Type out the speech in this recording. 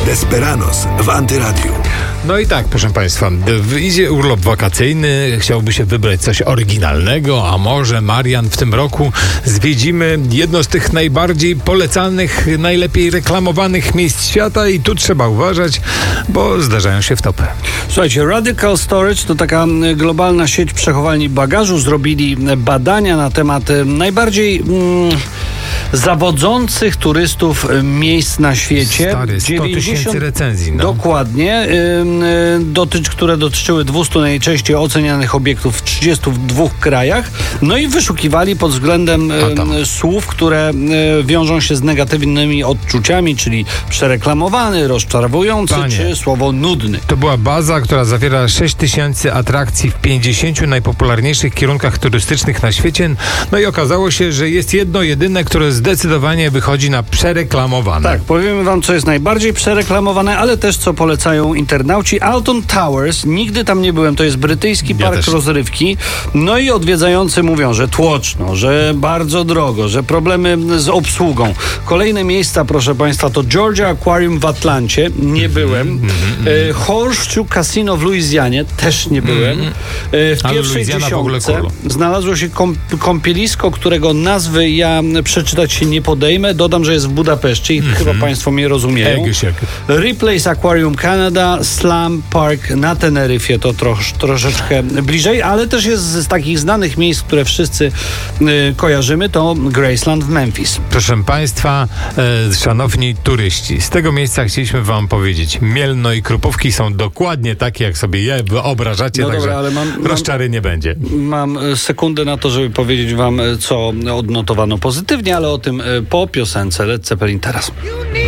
Desperados w Antyradiu. No i tak, proszę Państwa, idzie urlop wakacyjny, chciałby się wybrać coś oryginalnego, a może, Marian, w tym roku zwiedzimy jedno z tych najbardziej polecanych, najlepiej reklamowanych miejsc świata i tu trzeba uważać, bo zdarzają się wtopy. Słuchajcie, Radical Storage to taka globalna sieć przechowalni bagażu. Zrobili badania na temat najbardziej zawodzących turystów miejsc na świecie. Stary, 100 000 recenzji. No. Dokładnie. Które dotyczyły 200 najczęściej ocenianych obiektów w 32 krajach. No i wyszukiwali pod względem słów, które wiążą się z negatywnymi odczuciami, czyli przereklamowany, rozczarowujący, czy słowo nudny. To była baza, która zawiera 6000 atrakcji w 50 najpopularniejszych kierunkach turystycznych na świecie. No i okazało się, że jest jedno jedyne, które zdecydowanie wychodzi na przereklamowane. Tak, powiemy wam, co jest najbardziej przereklamowane, ale też co polecają internauci. Alton Towers, nigdy tam nie byłem, to jest brytyjski park rozrywki. No i odwiedzający mówią, że tłoczno, że bardzo drogo, że problemy z obsługą. Kolejne miejsca, proszę Państwa, to Georgia Aquarium w Atlancie, nie byłem. Horseshoe Casino w Luizjanie, też nie byłem. W pierwszej dziesiątce znalazło się kąpielisko, którego nazwy ja przeczytać się nie podejmę. Dodam, że jest w Budapeszcie i chyba Państwo mnie rozumieją. Replace Aquarium Canada, Slam Park na Teneryfie, to troszeczkę bliżej, ale też jest z takich znanych miejsc, które wszyscy kojarzymy, to Graceland w Memphis. Proszę Państwa, szanowni turyści, z tego miejsca chcieliśmy Wam powiedzieć, Mielno i Krupówki są dokładnie takie, jak sobie je wyobrażacie, no także dobra, ale rozczary nie będzie. Mam sekundę na to, żeby powiedzieć Wam, co odnotowano pozytywnie, ale o tym po piosence Led Zeppelin teraz.